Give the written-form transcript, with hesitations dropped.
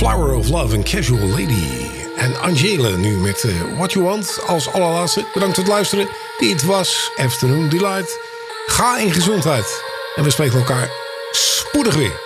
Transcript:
Flower of Love en Casual Lady. En Angela nu met What You Want als allerlaatste. Bedankt voor het luisteren. Dit was Afternoon Delight. Ga in gezondheid. En we spreken elkaar spoedig weer.